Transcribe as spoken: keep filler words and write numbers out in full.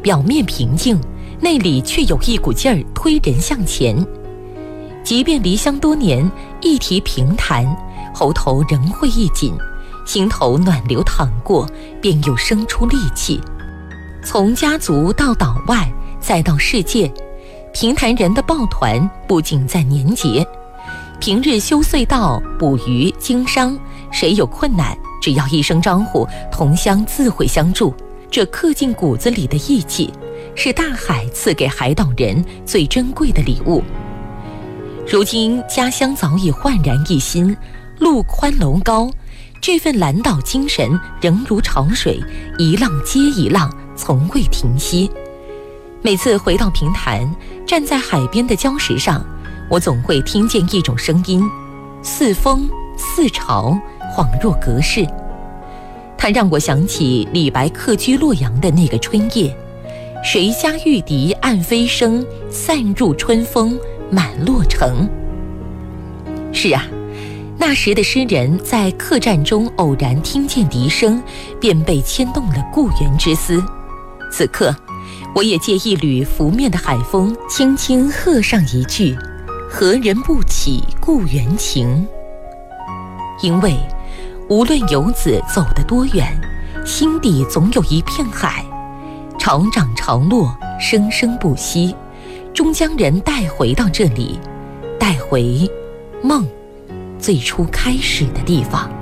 表面平静，内里却有一股劲儿推人向前。即便离乡多年，一提平潭，喉头仍会一紧，心头暖流淌过，便又生出戾气。从家族到岛外，再到世界，平潭人的抱团不仅在年节，平日修隧道、捕鱼、经商，谁有困难，只要一声招呼，同乡自会相助。这刻进骨子里的义气，是大海赐给海岛人最珍贵的礼物。如今家乡早已焕然一新，路宽楼高，这份蓝岛精神仍如潮水，一浪接一浪，从未停息。每次回到平潭，站在海边的礁石上，我总会听见一种声音，似风似潮，恍若隔世。它让我想起李白客居洛阳的那个春夜，谁家玉笛暗飞声，散入春风满洛城。是啊，那时的诗人在客栈中偶然听见笛声，便被牵动了故园之思。此刻我也借一缕拂面的海风，轻轻和上一句，何人不起故园情。因为无论游子走得多远，心底总有一片海，潮涨潮落，生生不息，终将人带回到这里，带回梦最初开始的地方。